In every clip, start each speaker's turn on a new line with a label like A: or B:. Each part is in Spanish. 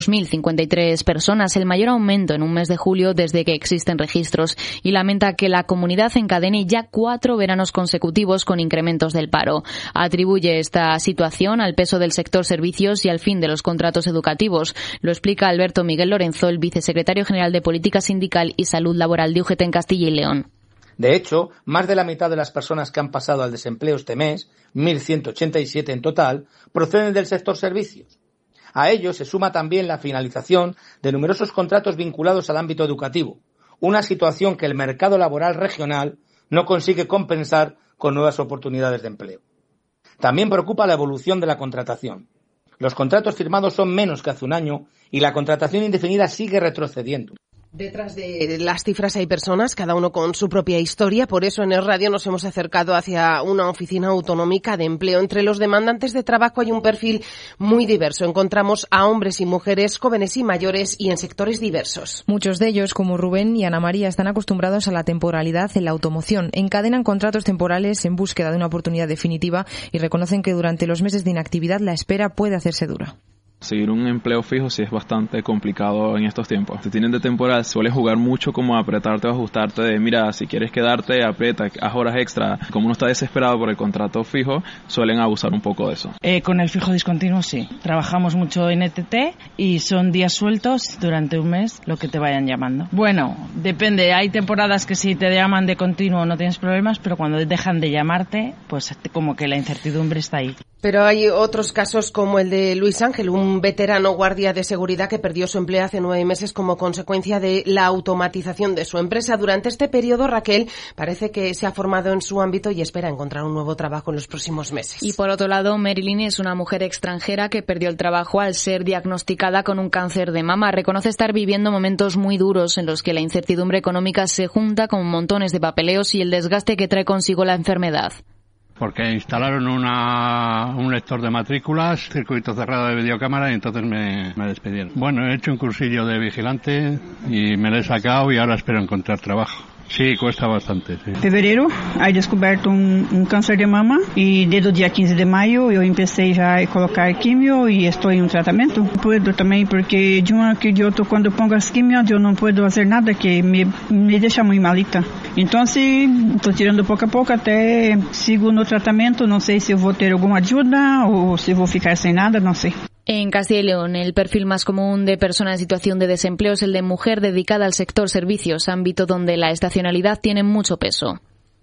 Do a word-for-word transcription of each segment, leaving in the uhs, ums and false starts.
A: dos mil cincuenta y tres personas, el mayor aumento en un mes de julio desde que existen registros, y lamenta que la comunidad encadene ya cuatro veranos consecutivos con incrementos del paro. Atribuye esta situación al peso del sector servicios y al fin de los contratos educativos. Lo explica Alberto Miguel Lorenzo, el vicesecretario general de Política Sindical y Salud Laboral de U G T en Castilla y León.
B: De hecho, más de la mitad de las personas que han pasado al desempleo este mes, mil ciento ochenta y siete en total, proceden del sector servicios. A ello se suma también la finalización de numerosos contratos vinculados al ámbito educativo, una situación que el mercado laboral regional no consigue compensar con nuevas oportunidades de empleo. También preocupa la evolución de la contratación. Los contratos firmados son menos que hace un año y la contratación indefinida sigue retrocediendo.
C: Detrás de las cifras hay personas, cada uno con su propia historia. Por eso en el radio nos hemos acercado hacia una oficina autonómica de empleo. Entre los demandantes de trabajo hay un perfil muy diverso. Encontramos a hombres y mujeres, jóvenes y mayores, y en sectores diversos.
D: Muchos de ellos, como Rubén y Ana María, están acostumbrados a la temporalidad en la automoción. Encadenan contratos temporales en búsqueda de una oportunidad definitiva y reconocen que durante los meses de inactividad la espera puede hacerse dura.
E: Seguir un empleo fijo sí es bastante complicado en estos tiempos. Si tienen de temporada, suele jugar mucho como apretarte o ajustarte de, mira, si quieres quedarte, aprieta, haz horas extra. Como uno está desesperado por el contrato fijo, suelen abusar un poco de eso.
F: Eh, con el fijo discontinuo sí. Trabajamos mucho en E T T y son días sueltos durante un mes lo que te vayan llamando. Bueno, depende. Hay temporadas que si te llaman de continuo no tienes problemas, pero cuando dejan de llamarte, pues como que la incertidumbre está ahí.
C: Pero hay otros casos como el de Luis Ángel, un veterano guardia de seguridad que perdió su empleo hace nueve meses como consecuencia de la automatización de su empresa. Durante este periodo, Raquel parece que se ha formado en su ámbito y espera encontrar un nuevo trabajo en los próximos meses.
A: Y por otro lado, Marilyn es una mujer extranjera que perdió el trabajo al ser diagnosticada con un cáncer de mama. Reconoce estar viviendo momentos muy duros en los que la incertidumbre económica se junta con montones de papeleos y el desgaste que trae consigo la enfermedad.
G: Porque instalaron una, un lector de matrículas, circuito cerrado de videocámara y entonces me, me despidieron. Bueno, he hecho un cursillo de vigilante y me lo he sacado y ahora espero encontrar trabajo. Sí, cuesta bastante. Sí.
H: Fevereiro, aí descoberto um, um câncer de mama e desde o dia quinze de maio eu empecei já a colocar quimio e estou em um tratamento. Puedo também porque de um ano que de outro quando pongo as quimios eu não puedo fazer nada que me, me deixa muito malita. Então estou tirando pouco a pouco até sigo no tratamento, não sei se eu vou ter alguma ajuda ou se vou ficar sem nada, não sei.
A: En Castilla y León, el perfil más común de persona en situación de desempleo es el de mujer dedicada al sector servicios, ámbito donde la estacionalidad tiene mucho peso.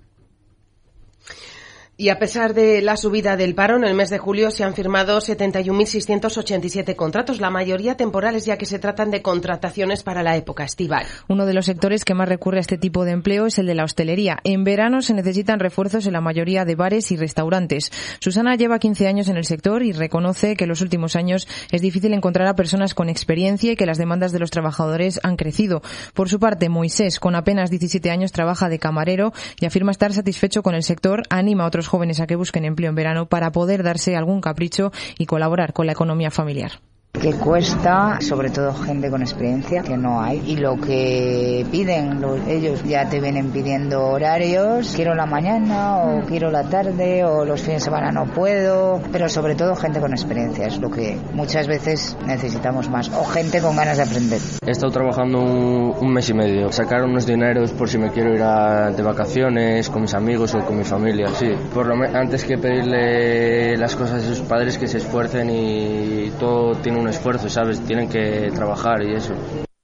C: Y a pesar de la subida del paro, en el mes de julio se han firmado setenta y un mil seiscientos ochenta y siete contratos, la mayoría temporales, ya que se tratan de contrataciones para la época estival.
D: Uno de los sectores que más recurre a este tipo de empleo es el de la hostelería. En verano se necesitan refuerzos en la mayoría de bares y restaurantes. Susana lleva quince años en el sector y reconoce que en los últimos años es difícil encontrar a personas con experiencia y que las demandas de los trabajadores han crecido. Por su parte, Moisés, con apenas diecisiete años, trabaja de camarero y afirma estar satisfecho con el sector, anima a otros jóvenes a que busquen empleo en verano para poder darse algún capricho y colaborar con la economía familiar.
I: Que cuesta, sobre todo gente con experiencia, que no hay. Y lo que piden, los, ellos ya te vienen pidiendo horarios, quiero la mañana o quiero la tarde o los fines de semana no puedo, pero sobre todo gente con experiencia, es lo que muchas veces necesitamos más, o gente con ganas de aprender.
J: He estado trabajando un, un mes y medio, sacar unos dineros por si me quiero ir a, de vacaciones con mis amigos o con mi familia, sí. Por lo menos antes que pedirle las cosas a sus padres, que se esfuercen y todo tiene un esfuerzo, ¿sabes? Tienen que trabajar y eso.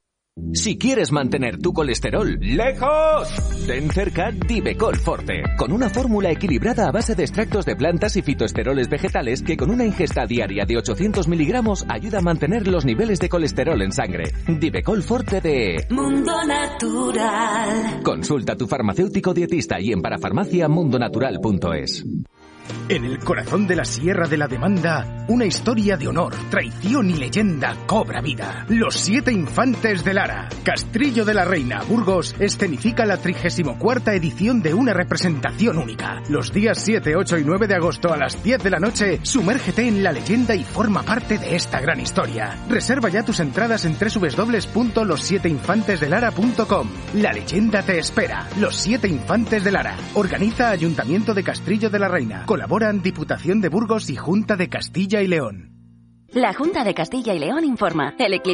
K: Si quieres mantener tu colesterol lejos, ten cerca Divecol Forte, con una fórmula equilibrada a base de extractos de plantas y fitoesteroles vegetales que con una ingesta diaria de ochocientos miligramos ayuda a mantener los niveles de colesterol en sangre. Divecol Forte de
L: Mundo Natural.
K: Consulta a tu farmacéutico dietista y en parafarmacia mundonatural punto es.
M: En el corazón de la Sierra de la Demanda, una historia de honor, traición y leyenda cobra vida. Los siete infantes de Lara. Castrillo de la Reina, Burgos, escenifica la trigésimo cuarta edición de una representación única. Los días siete, ocho y nueve de agosto a las diez de la noche, sumérgete en la leyenda y forma parte de esta gran historia. Reserva ya tus entradas en doble u doble u doble u punto los siete infantes de lara punto com. La leyenda te espera. Los siete infantes de Lara. Organiza Ayuntamiento de Castrillo de la Reina. Colaboran Diputación de Burgos y Junta de Castilla y León.
N: La Junta de Castilla y León informa. El